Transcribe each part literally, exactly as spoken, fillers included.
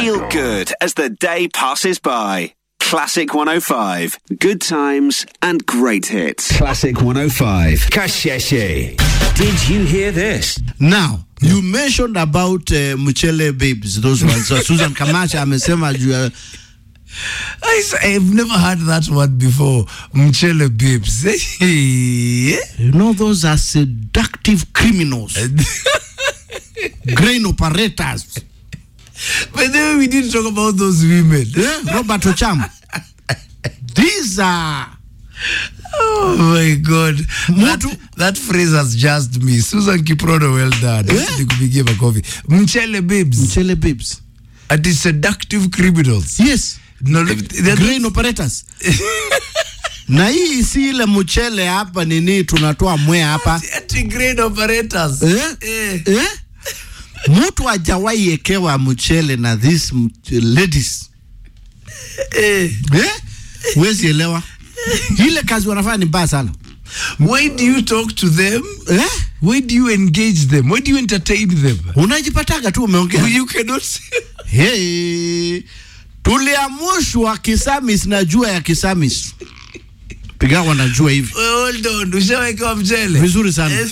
Feel good as the day passes by. Classic one oh five. Good times and great hits. Classic one oh five. Kasheshe. Did you hear this? Now, you mentioned about uh, Mchele Babes. Those ones. So Susan Kamacha amesema juu ya I've never heard that word before. Mchele Babes. You know, those are seductive criminals. Grain operators. But then we didn't talk about those women. Yeah? Robert Ocham. These are... Oh my God. That, that phrase has just me. Susan Kiprono, well done. Yeah? Mchele Babes. Mchele Babes. And the seductive criminals. Yes. No, grain operators. Na hii si ile mchele hapa nini tunatoa mwea hapa. Ati grain operators. Eh? Eh? Eh? Mtu hajawahi ekewa mchele na these ladies. Eh? Eh? Wezi elewa. Ile kazi wanafanya ni mbaya sana. Why do you talk to them? Eh? Why do you engage them? Why do you entertain them? Unajipataga tu umeongea. You cannot say. Hey. Tuliamushwa kisamis na jua ya kisamis. Piga wanajua hivi. Hold on. Ushaweka mchele. Vizuri sana.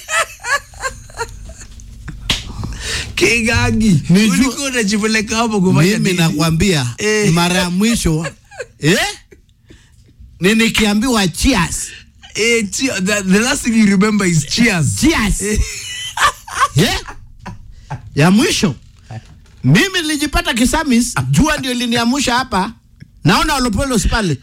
Kigagi. Ulikuwa unajipeleka hapo kufanya nini? Mimi nakwambia eh. Mara ya mwisho eh? Nini kiambiwa cheers. Eh, cheers. The, the last thing you remember is cheers. Cheers. Eh? Yeah? Ya mwisho. Mimi nilijipata kisamis, jua ndio liniamusha hapa. Naona Olopolo pale.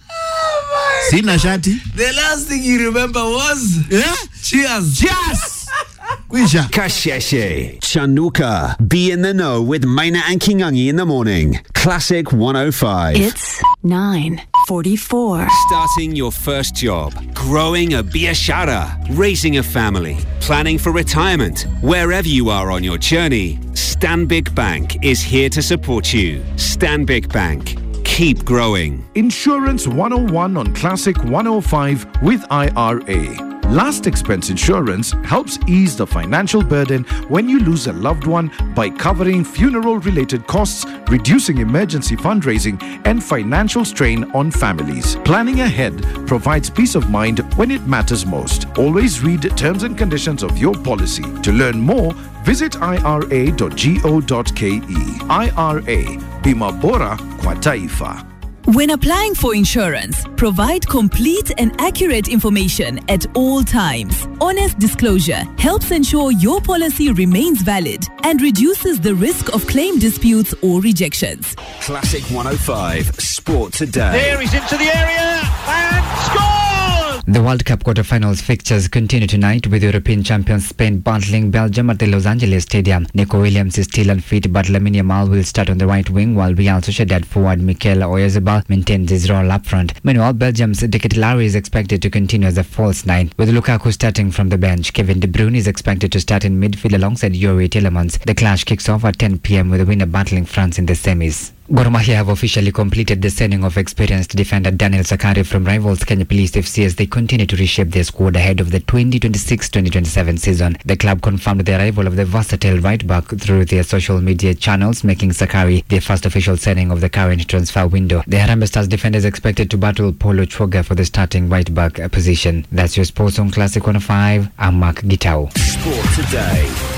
Oh, sina shati. The last thing you remember was yeah? Cheers. Cheers. Kwisha. Kasheshe. Chanuka. Be in the know with Maina and Kingangi in the morning. Classic one oh five. It's nine forty-four. Starting your first job, growing a biashara, raising a family, planning for retirement. Wherever you are on your journey, Stanbic Bank is here to support you. Stanbic Bank. Keep growing. Insurance one oh one on Classic one oh five with I R A. Last expense insurance helps ease the financial burden when you lose a loved one by covering funeral-related costs, reducing emergency fundraising, and financial strain on families. Planning ahead provides peace of mind when it matters most. Always read terms and conditions of your policy. To learn more, visit I R A dot go dot ke. I R A, Bima Bora kwa Taifa. When applying for insurance, provide complete and accurate information at all times. Honest disclosure helps ensure your policy remains valid and reduces the risk of claim disputes or rejections. Classic one oh five. Sport Today. There he's into the area and scores! The World Cup quarterfinals fixtures continue tonight with European champions Spain battling Belgium at the Los Angeles Stadium. Nico Williams is still unfit, but Lamine Yamal will start on the right wing, while Real Sociedad forward Mikel Oyarzabal maintains his role up front. Meanwhile, Belgium's De Ketelaere is expected to continue as a false nine, with Lukaku starting from the bench. Kevin De Bruyne is expected to start in midfield alongside Yuri Tielemans. The clash kicks off at ten p.m. with the winner battling France in the semis. Gor Mahia have officially completed the signing of experienced defender Daniel Sakari from rivals Kenya Police F C as they continue to reshape their squad ahead of the twenty twenty-six twenty twenty-seven season. The club confirmed the arrival of the versatile right-back through their social media channels, making Sakari the first official signing of the current transfer window. The Harambee Stars defender is expected to battle Paulo Chwoga for the starting right-back position. That's your Sports on Classic one oh five. I'm Mark Gitau. Sport Today.